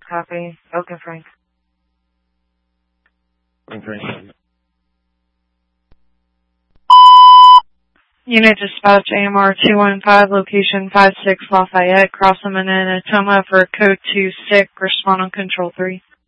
Copy. Oak and Frank. Frank. Unit dispatch AMR 215, location 56 Lafayette, crossing Minetoma for code 26, respond on control 3.